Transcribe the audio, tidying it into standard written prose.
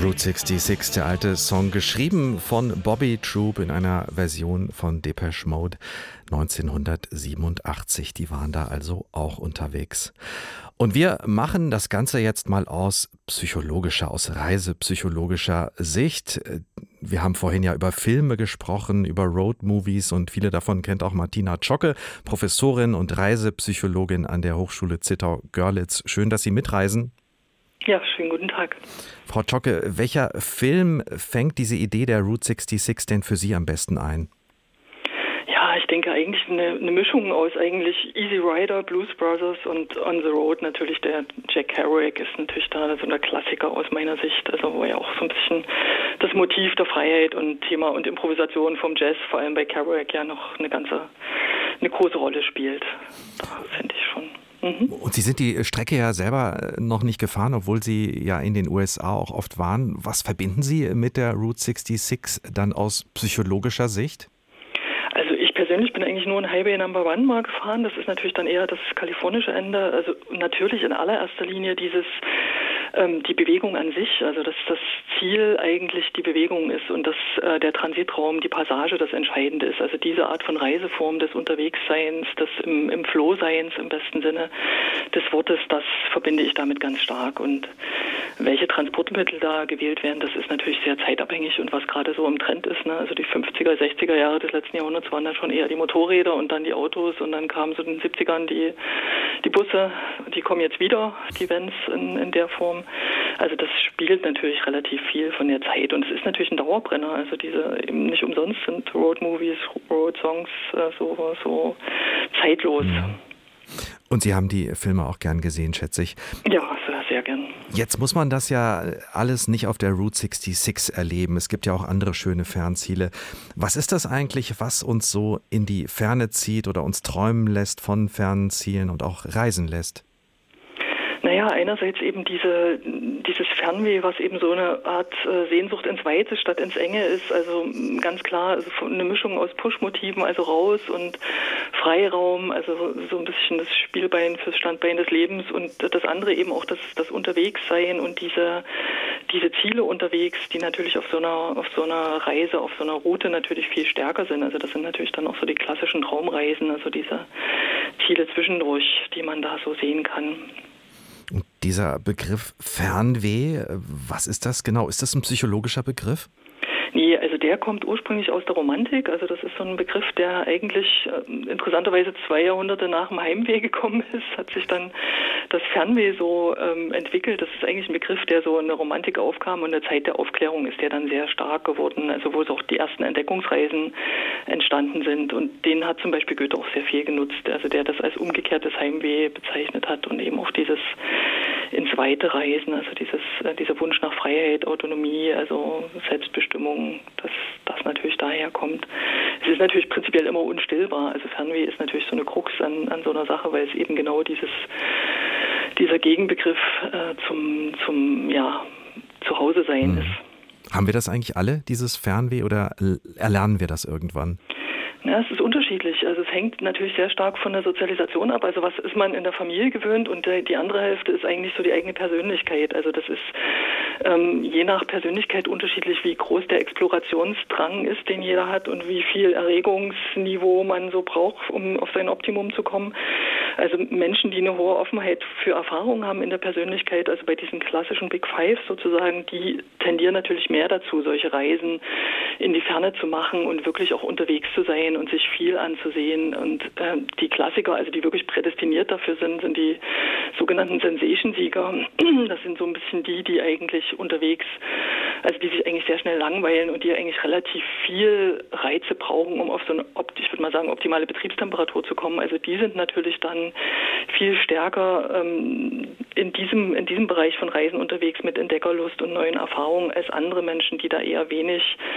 Route 66, der alte Song, geschrieben von Bobby Troup in einer Version von Depeche Mode 1987. Die waren da also auch unterwegs. Und wir machen das Ganze jetzt mal aus reisepsychologischer Sicht. Wir haben vorhin ja über Filme gesprochen, über Roadmovies, und viele davon kennt auch Martina Zschocke, Professorin und Reisepsychologin an der Hochschule Zittau-Görlitz. Schön, dass Sie mitreisen. Ja, schönen guten Tag. Frau Zschocke, welcher Film fängt diese Idee der Route 66 denn für Sie am besten ein? Ja, ich denke eigentlich eine Mischung aus eigentlich Easy Rider, Blues Brothers und On the Road. Natürlich der Jack Kerouac ist natürlich da so ein Klassiker aus meiner Sicht, also wo ja auch so ein bisschen das Motiv der Freiheit und Thema und Improvisation vom Jazz, vor allem bei Kerouac, ja noch eine große Rolle spielt. Das finde ich schon. Und Sie sind die Strecke ja selber noch nicht gefahren, obwohl Sie ja in den USA auch oft waren. Was verbinden Sie mit der Route 66 dann aus psychologischer Sicht? Also ich persönlich bin eigentlich nur ein Highway Number One mal gefahren. Das ist natürlich dann eher das kalifornische Ende. Also natürlich in allererster Linie die Bewegung an sich, also dass das Ziel eigentlich die Bewegung ist und dass der Transitraum, die Passage das Entscheidende ist. Also diese Art von Reiseform des Unterwegsseins, des im Flow-Seins im besten Sinne des Wortes, das verbinde ich damit ganz stark. Und welche Transportmittel da gewählt werden, das ist natürlich sehr zeitabhängig und was gerade so im Trend ist. Ne? Also die 50er, 60er Jahre des letzten Jahrhunderts waren dann schon eher die Motorräder und dann die Autos und dann kamen so in den 70ern die Busse, die kommen jetzt wieder, die Vans in der Form. Also das spielt natürlich relativ viel von der Zeit und es ist natürlich ein Dauerbrenner. Also diese eben nicht umsonst sind Road-Movies, Road-Songs so zeitlos. Ja. Und Sie haben die Filme auch gern gesehen, schätze ich. Ja, sehr gern. Jetzt muss man das ja alles nicht auf der Route 66 erleben. Es gibt ja auch andere schöne Fernziele. Was ist das eigentlich, was uns so in die Ferne zieht oder uns träumen lässt von fernen Zielen und auch reisen lässt? Naja, einerseits eben dieses Fernweh, was eben so eine Art Sehnsucht ins Weite statt ins Enge ist. Also ganz klar, also eine Mischung aus Push-Motiven, also raus und Freiraum, also so ein bisschen das Spielbein fürs Standbein des Lebens und das andere eben auch das Unterwegssein und diese Ziele unterwegs, die natürlich auf so einer Reise, auf so einer Route natürlich viel stärker sind. Also das sind natürlich dann auch so die klassischen Traumreisen, also diese Ziele zwischendurch, die man da so sehen kann. Und dieser Begriff Fernweh, was ist das genau? Ist das ein psychologischer Begriff? Nee, also der kommt ursprünglich aus der Romantik. Also das ist so ein Begriff, der eigentlich interessanterweise 2 Jahrhunderte nach dem Heimweh gekommen ist. Hat sich dann das Fernweh so entwickelt. Das ist eigentlich ein Begriff, der so in der Romantik aufkam und in der Zeit der Aufklärung ist der dann sehr stark geworden. Also wo es auch die ersten Entdeckungsreisen entstanden sind. Und den hat zum Beispiel Goethe auch sehr viel genutzt. Also der das als umgekehrtes Heimweh bezeichnet hat und eben auch dieses ins Weite Reisen, also dieser Wunsch nach Freiheit, Autonomie, also Selbstbestimmung, dass das natürlich daher kommt. Es ist natürlich prinzipiell immer unstillbar. Also Fernweh ist natürlich so eine Krux an so einer Sache, weil es eben genau dieser Gegenbegriff zum Zuhause-Sein ist. Haben wir das eigentlich alle, dieses Fernweh, oder erlernen wir das irgendwann? Ja, es ist unterschiedlich. Also es hängt natürlich sehr stark von der Sozialisation ab. Also was ist man in der Familie gewöhnt und die andere Hälfte ist eigentlich so die eigene Persönlichkeit. Also das ist je nach Persönlichkeit unterschiedlich, wie groß der Explorationsdrang ist, den jeder hat und wie viel Erregungsniveau man so braucht, um auf sein Optimum zu kommen. Also Menschen, die eine hohe Offenheit für Erfahrungen haben in der Persönlichkeit, also bei diesen klassischen Big Five sozusagen, die tendieren natürlich mehr dazu, solche Reisen in die Ferne zu machen und wirklich auch unterwegs zu sein und sich viel anzusehen. Und die Klassiker, also die wirklich prädestiniert dafür sind die sogenannten Sensation-Sieger. Das sind so ein bisschen die eigentlich unterwegs, also die sich eigentlich sehr schnell langweilen und die eigentlich relativ viel Reize brauchen, um auf so eine, ich würde mal sagen, optimale Betriebstemperatur zu kommen. Also die sind natürlich dann viel stärker in diesem Bereich von Reisen unterwegs mit Entdeckerlust und neuen Erfahrungen als andere Menschen, die da eher wenig